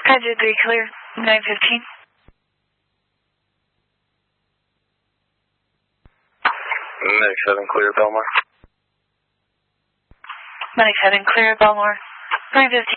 Roger 3, clear. 915. Medic 7, clear, Belmar. Medic 7, clear, Belmar. 915.